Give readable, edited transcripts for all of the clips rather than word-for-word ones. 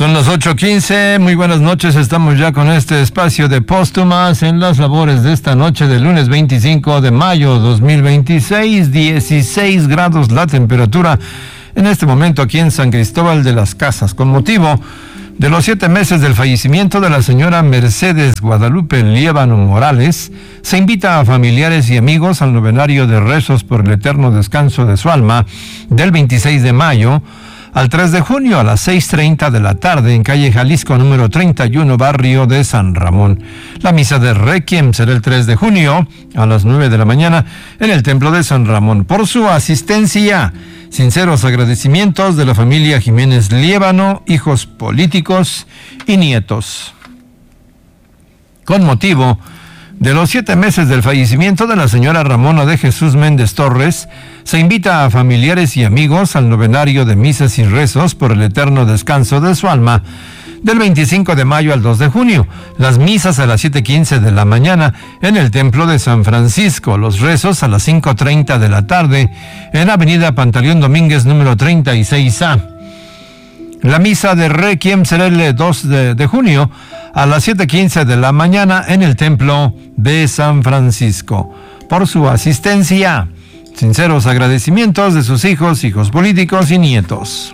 Son las 8:15, muy buenas noches, estamos ya con este espacio de póstumas en las labores de esta noche del lunes 25 de mayo 2026, 16 grados la temperatura en este momento aquí en San Cristóbal de las Casas, con motivo de los 7 meses del fallecimiento de la señora Mercedes Guadalupe Líbano Morales. Se invita a familiares y amigos al novenario de rezos por el eterno descanso de su alma del 26 de mayo al 3 de junio a las 6:30 de la tarde en calle Jalisco número 31, barrio de San Ramón. La misa de Requiem será el 3 de junio a las 9 de la mañana en el templo de San Ramón. Por su asistencia, sinceros agradecimientos de la familia Jiménez Líbano, hijos políticos y nietos. Con motivo de los 7 meses del fallecimiento de la señora Ramona de Jesús Méndez Torres, se invita a familiares y amigos al novenario de misas y rezos por el eterno descanso de su alma del 25 de mayo al 2 de junio. Las misas a las 7:15 de la mañana en el Templo de San Francisco, los rezos a las 5:30 de la tarde en Avenida Pantaleón Domínguez número 36A. La misa de Requiem será el 2 de junio a las 7:15 de la mañana en el Templo de San Francisco. Por su asistencia, sinceros agradecimientos de sus hijos políticos y nietos.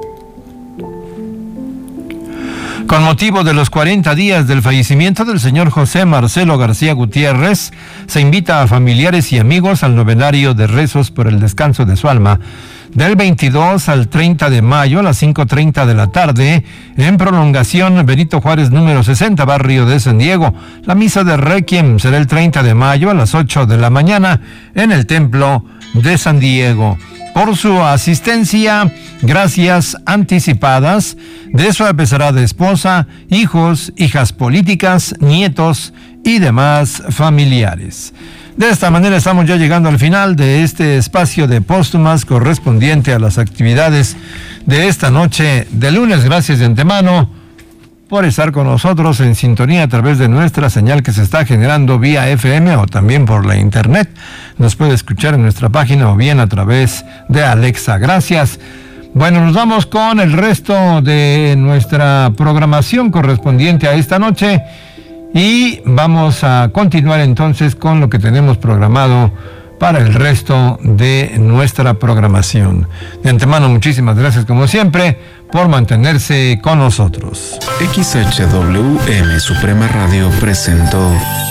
Con motivo de los 40 días del fallecimiento del señor José Marcelo García Gutiérrez, se invita a familiares y amigos al novenario de rezos por el descanso de su alma del 22 al 30 de mayo a las 5:30 de la tarde en prolongación Benito Juárez número 60, barrio de San Diego. La misa de Requiem será el 30 de mayo a las 8 de la mañana en el Templo de San Diego. Por su asistencia, gracias anticipadas de su apreciada esposa, hijos, hijas políticas, nietos y demás familiares. De esta manera estamos ya llegando al final de este espacio de póstumas correspondiente a las actividades de esta noche de lunes. Gracias de antemano por estar con nosotros en sintonía a través de nuestra señal que se está generando vía FM o también por la internet. Nos puede escuchar en nuestra página o bien a través de Alexa. Gracias. Bueno, nos vamos con el resto de nuestra programación correspondiente a esta noche y vamos a continuar entonces con lo que tenemos programado para el resto de nuestra programación. De antemano, muchísimas gracias como siempre por mantenerse con nosotros. XHWM Suprema Radio presentó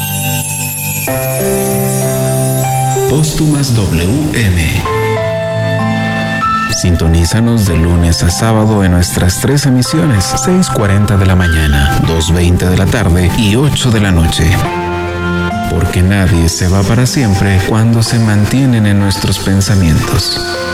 Póstumas WM. Sintonízanos de lunes a sábado en nuestras 3 emisiones, 6:40 de la mañana, 2:20 de la tarde y 8 de la noche. Porque nadie se va para siempre cuando se mantienen en nuestros pensamientos.